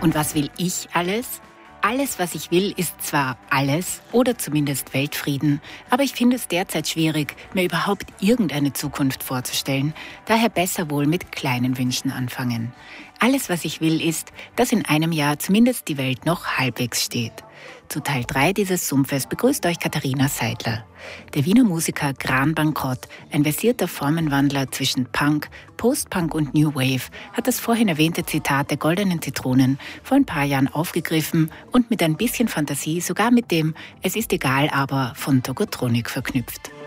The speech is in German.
Und was will ich alles? Alles, was ich will, ist zwar alles oder zumindest Weltfrieden, aber ich finde es derzeit schwierig, mir überhaupt irgendeine Zukunft vorzustellen. Daher besser wohl mit kleinen Wünschen anfangen. Alles, was ich will, ist, dass in einem Jahr zumindest die Welt noch halbwegs steht. Zu Teil 3 dieses Sumpfes begrüßt euch Katharina Seidler. Der Wiener Musiker Gran Bankrott, ein versierter Formenwandler zwischen Punk, Post-Punk und New Wave, hat das vorhin erwähnte Zitat der Goldenen Zitronen vor ein paar Jahren aufgegriffen und mit ein bisschen Fantasie sogar mit dem "Es ist egal aber" von Tokotronic verknüpft.